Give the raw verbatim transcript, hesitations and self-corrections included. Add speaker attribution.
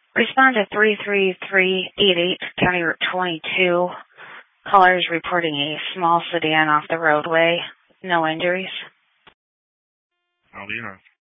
Speaker 1: Respond to three three three eight eight, County Route twenty-two. Caller is reporting a small sedan off the roadway. No injuries.
Speaker 2: I'll be honest.